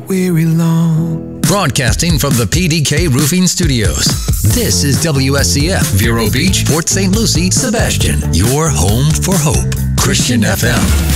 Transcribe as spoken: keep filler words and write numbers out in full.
weary long. Broadcasting from the P D K Roofing Studios. This is W S C F, Vero Beach, Port Saint Lucie, Sebastian, your home for hope. Christian F M.